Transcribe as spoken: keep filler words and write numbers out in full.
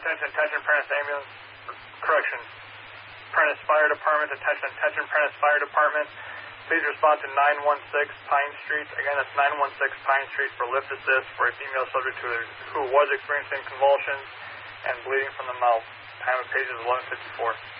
attention, attention, Prentice Ambulance, correction, Prentice Fire Department, attention, attention, Prentice Fire Department. Please respond to nine one six Pine Street. Again, that's nine one six Pine Street for lift assist for a female subject who, who was experiencing convulsions and bleeding from the mouth. Time of page is eleven fifty-four.